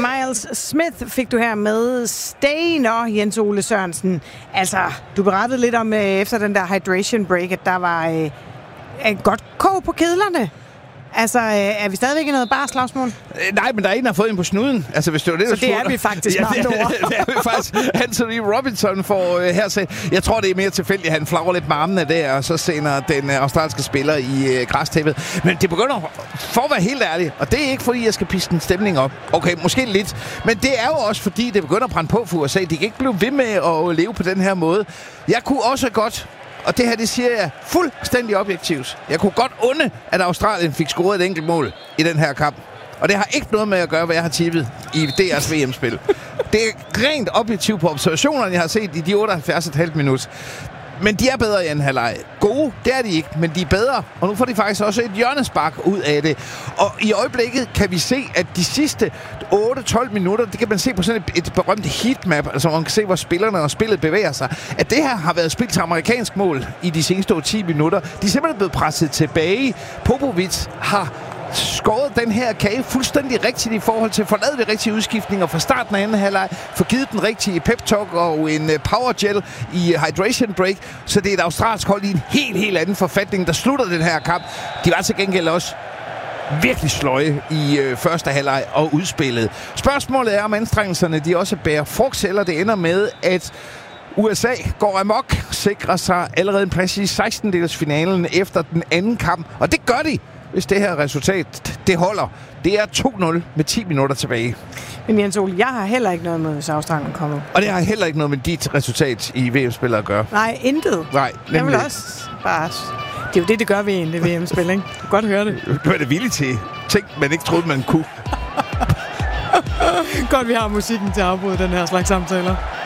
Miles Smith fik du her med Stay, Jens Ole Sørensen. Altså, du berettede lidt om efter den der hydration break, at der var et godt kog på kedlerne. Altså, er vi stadigvæk i noget slagsmål? Nej, men der er en, der har fået en på snuden. Altså, hvis det var det, så det er vi faktisk det er vi faktisk. Anthony Robinson får her set. Jeg tror, det er mere tilfældigt, at han flagrer lidt med armene der, og så sender den australske spiller i græstæppet. Men det begynder, for at være helt ærlig, og det er ikke, fordi jeg skal pisse en stemning op. Okay, måske lidt. Men det er jo også, fordi det begynder at brænde på for USA. De kan ikke blive ved med at leve på den her måde. Jeg kunne også godt... Og det her, det siger jeg fuldstændig objektivt. Jeg kunne godt unde, at Australien fik scoret et enkelt mål i den her kamp. Og det har ikke noget med at gøre, hvad jeg har tippet i DR's VM-spil. Det er rent objektivt på observationerne, jeg har set i de 78,5 minutter. Men de er bedre i anden halvleg. Gode, det er de ikke, men de er bedre. Og nu får de faktisk også et hjørnespark ud af det. Og i øjeblikket kan vi se, at de sidste 8-12 minutter, det kan man se på sådan et berømt heatmap, altså man kan se, hvor spillerne og spillet bevæger sig, at det her har været spillet til amerikansk mål i de seneste 10 minutter. De er simpelthen blevet presset tilbage. Popovic har skåret den her kage fuldstændig rigtigt i forhold til at få lavet de rigtige udskiftninger fra starten af anden halvleg, få givet den rigtige pep-talk og en power gel i hydration break, så det er et australsk hold i en helt anden forfatning, der slutter den her kamp. De var til gengæld også virkelig sløje i første halvleg og udspillet. Spørgsmålet er, om anstrengelserne de også bærer frugt, eller det ender med, at USA går amok, sikrer sig allerede en plads i 16-delsfinalen efter den anden kamp, og det gør de, hvis det her resultat, det holder. Det er 2-0 med 10 minutter tilbage. Men Jens Ole, jeg har heller ikke noget med, hvis Australien kommer. Og det har heller ikke noget med dit resultat i VM-spillet at gøre. Nej, intet. Nej, nemlig. Jeg vil også bare... Det er jo det gør ved en, det VM-spil, ikke? Du kan godt høre det. Du er det villig til. Tænk, man ikke troede, man kunne. Godt, vi har musikken til at afbryde den her slags samtaler.